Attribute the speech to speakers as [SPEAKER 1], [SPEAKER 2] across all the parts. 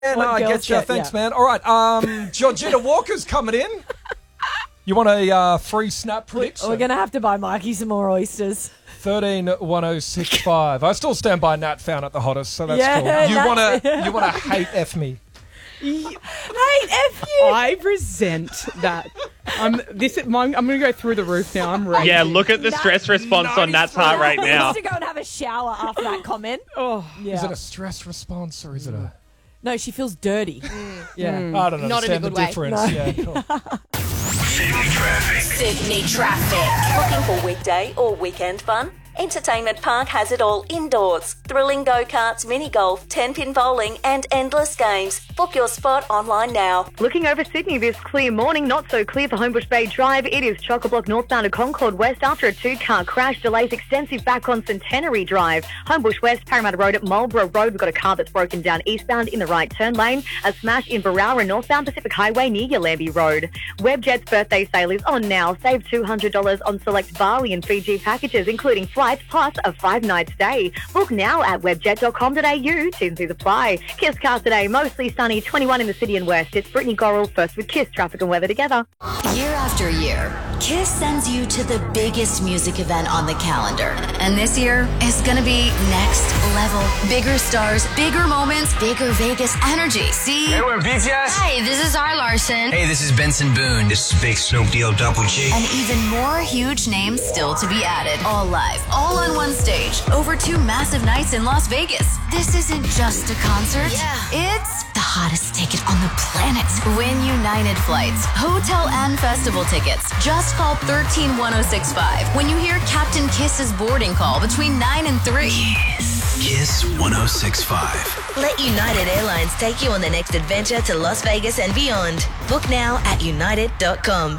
[SPEAKER 1] no, I get you. Thanks, man. All right, Georgina Walker's coming in. You want a free snap prediction?
[SPEAKER 2] We're going to have to buy Mikey some more oysters.
[SPEAKER 1] 131065. I still stand by Nat found it the hottest, so that's cool. You wanna hate F me.
[SPEAKER 2] Hate F you.
[SPEAKER 3] I resent that. I'm going to go through the roof now. I'm ready.
[SPEAKER 4] Yeah, look at the stress response on Nat's heart right
[SPEAKER 2] He
[SPEAKER 4] now.
[SPEAKER 2] needs to go and have a shower after that comment.
[SPEAKER 3] Oh,
[SPEAKER 2] yeah.
[SPEAKER 1] Is it a stress response or is it a...
[SPEAKER 2] No, she feels dirty.
[SPEAKER 3] yeah.
[SPEAKER 1] I don't
[SPEAKER 5] Not in a
[SPEAKER 1] understand the
[SPEAKER 5] good way.
[SPEAKER 1] difference.
[SPEAKER 2] No.
[SPEAKER 1] Yeah, cool.
[SPEAKER 6] Sydney Traffic. Looking for weekday or weekend fun? Entertainment Park has it all indoors. Thrilling go-karts, mini-golf, 10-pin bowling and endless games. Book your spot online now.
[SPEAKER 7] Looking over Sydney this clear morning, not so clear for Homebush Bay Drive. It is chock-a-block northbound to Concord West after a two-car crash. Delays extensive back on Centenary Drive. Homebush West, Parramatta Road at Marlborough Road. We've got a car that's broken down eastbound in the right turn lane. A smash in Barara northbound Pacific Highway near Yalambee Road. Webjet's birthday sale is on now. Save $200 on select Bali and Fiji packages, including flights plus a 5-night stay. Book now at webjet.com.au. T&Cs apply. Kiss car today, mostly sunny, 21 in the city and west. It's Brittany Gorrell, first with Kiss Traffic and Weather together.
[SPEAKER 6] Year after year, Kiss sends you to the biggest music event on the calendar. And this year is gonna be next level. Bigger stars, bigger moments, bigger Vegas energy. See?
[SPEAKER 8] Hey, we're BTS.
[SPEAKER 6] Hey, this is R. Larson.
[SPEAKER 8] Hey, this is Benson Boone. This is Big Snoop Deal Double G.
[SPEAKER 6] And even more huge names still to be added. All live, all on one stage, over 2 massive nights in Las Vegas. This isn't just a concert. Yeah. It's the hottest ticket on the planet. Win United flights, hotel and festival tickets. Just call 131065 when you hear Captain Kiss's boarding call between 9 and 3.
[SPEAKER 8] Kiss 1065.
[SPEAKER 6] Let United Airlines take you on the next adventure to Las Vegas and beyond. Book now at united.com.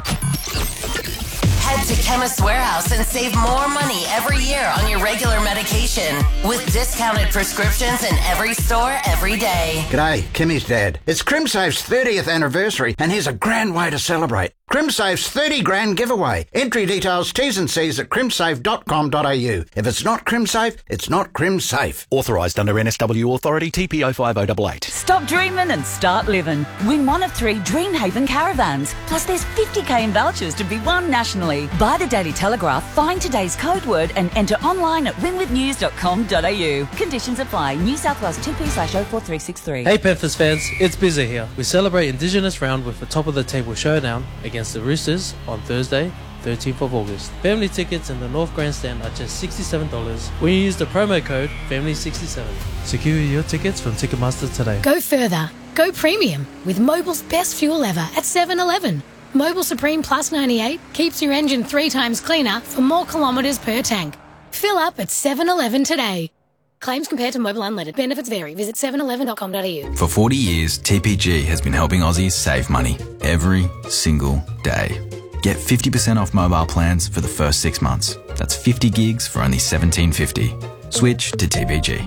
[SPEAKER 6] Head to Chemist Warehouse and save more money every year on your regular medication with discounted prescriptions in every store every day.
[SPEAKER 9] G'day, Kimmy's dad. It's CrimSafe's 30th anniversary and here's a grand way to celebrate. CrimSafe's 30 grand giveaway. Entry details, T's and C's at crimsafe.com.au. If it's not CrimSafe, it's not CrimSafe.
[SPEAKER 10] Authorised under NSW Authority TPO 5088.
[SPEAKER 11] Stop dreaming and start living. Win one of 3 Dreamhaven caravans. Plus there's 50k in vouchers to be won nationally. Buy the Daily Telegraph, find today's code word and enter online at winwithnews.com.au. Conditions apply. New South Wales 2P/04363.
[SPEAKER 12] Hey Panthers fans, it's Bizza here. We celebrate Indigenous Round with a top of the table showdown against the Roosters on Thursday, 13th of August. Family tickets in the North Grandstand are just $67 when you use the promo code FAMILY67. Secure your tickets from Ticketmaster today.
[SPEAKER 13] Go further. Go premium with Mobil's best fuel ever at 7-Eleven. Mobil Supreme Plus 98 keeps your engine 3 times cleaner for more kilometres per tank. Fill up at 7-Eleven today. Claims compared to Mobil Unleaded. Benefits vary. Visit 711.com.au.
[SPEAKER 14] For 40 years, TPG has been helping Aussies save money every single day. Get 50% off mobile plans for the first 6 months. That's 50 gigs for only $17.50. Switch to TPG.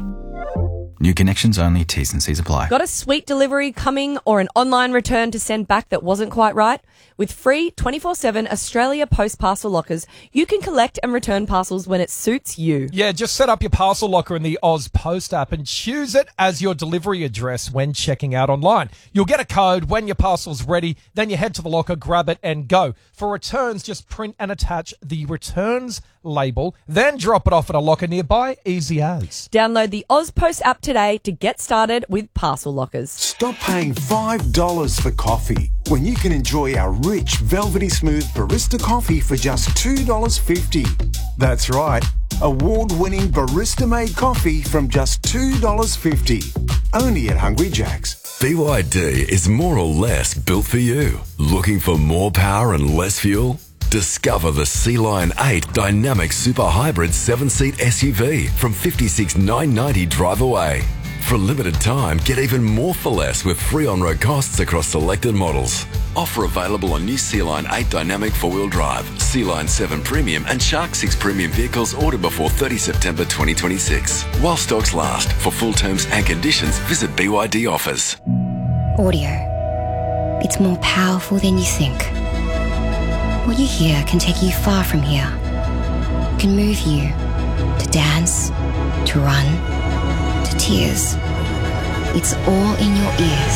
[SPEAKER 14] New connections only, T's and C's apply.
[SPEAKER 2] Got a sweet delivery coming or an online return to send back that wasn't quite right? With free 24/7 Australia Post parcel lockers, you can collect and return parcels when it suits you.
[SPEAKER 1] Yeah, just set up your parcel locker in the Oz Post app and choose it as your delivery address when checking out online. You'll get a code when your parcel's ready, then you head to the locker, grab it and go. For returns, just print and attach the returns label, then drop it off at a locker nearby, easy as.
[SPEAKER 2] Download the Oz Post app today to get started with parcel lockers.
[SPEAKER 15] Stop paying $5 for coffee when you can enjoy our rich, velvety smooth barista coffee for just $2.50. That's right, award-winning barista-made coffee from just $2.50. Only at Hungry Jack's.
[SPEAKER 16] BYD is more or less built for you. Looking for more power and less fuel? Discover the Sea Lion 8 Dynamic Super Hybrid 7-seat SUV from $56,990 drive away. For a limited time, get even more for less with free on-road costs across selected models. Offer available on new Sea Lion 8 Dynamic 4-wheel drive, Sea Lion 7 Premium and Shark 6 Premium vehicles ordered before 30 September 2026. While stocks last. For full terms and conditions, visit BYD offers.
[SPEAKER 17] Audio. It's more powerful than you think. What you hear can take you far from here. It can move you to dance, to run, to tears. It's all in your ears.